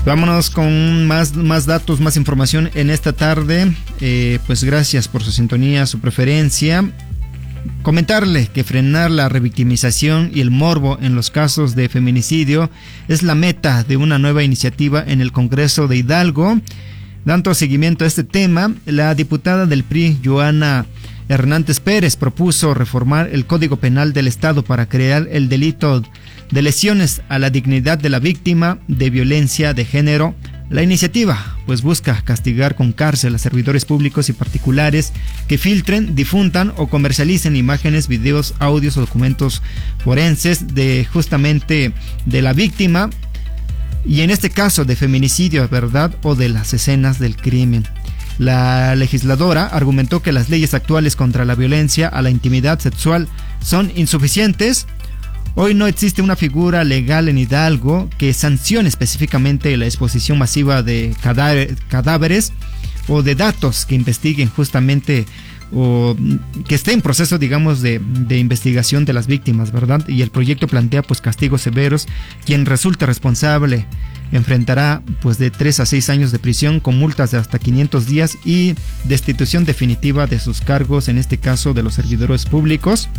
Vámonos con más datos, más información en esta tarde. Pues gracias por su sintonía, su preferencia. Comentarle que frenar la revictimización y el morbo en los casos de feminicidio es la meta de una nueva iniciativa en el Congreso de Hidalgo. Dando seguimiento a este tema, la diputada del PRI, Joana Hernández Pérez, propuso reformar el Código Penal del Estado para crear el delito de lesiones a la dignidad de la víctima de violencia de género. La iniciativa pues busca castigar con cárcel a servidores públicos y particulares que filtren, difundan o comercialicen imágenes, videos, audios o documentos forenses de justamente de la víctima, y en este caso de feminicidio, ¿verdad?, o de las escenas del crimen. La legisladora argumentó que las leyes actuales contra la violencia a la intimidad sexual son insuficientes. Hoy no existe una figura legal en Hidalgo que sancione específicamente la exposición masiva de cadáveres o de datos que investiguen justamente o que esté en proceso, digamos, de investigación de las víctimas, ¿verdad? Y el proyecto plantea pues castigos severos. Quien resulte responsable enfrentará pues de 3 a 6 años de prisión con multas de hasta 500 días y destitución definitiva de sus cargos, en este caso de los servidores públicos.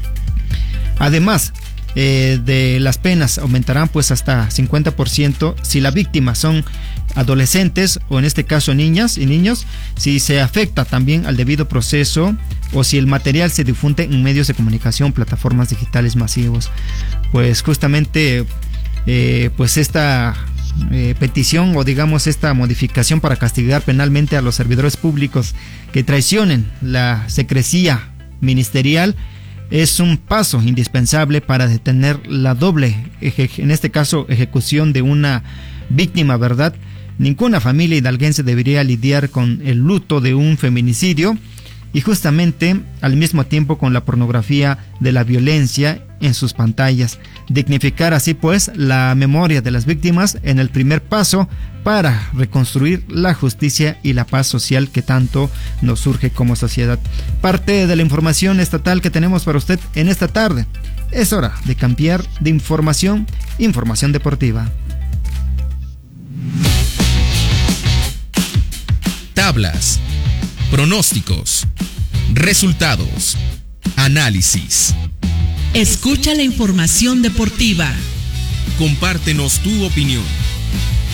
Además de las penas aumentarán pues hasta 50% si la víctima son adolescentes o en este caso niñas y niños, si se afecta también al debido proceso o si el material se difunde en medios de comunicación, plataformas digitales masivos. Pues justamente pues esta petición o digamos esta modificación para castigar penalmente a los servidores públicos que traicionen la secrecía ministerial es un paso indispensable para detener la doble, en este caso, ejecución de una víctima, ¿verdad? Ninguna familia hidalguense debería lidiar con el luto de un feminicidio y justamente al mismo tiempo con la pornografía de la violencia en sus pantallas. Dignificar así pues la memoria de las víctimas en el primer paso para reconstruir la justicia y la paz social que tanto nos surge como sociedad. Parte de la información estatal que tenemos para usted en esta tarde. Es hora de cambiar de información deportiva. Tablas, pronósticos, resultados, análisis. Escucha la información deportiva. Compártenos tu opinión.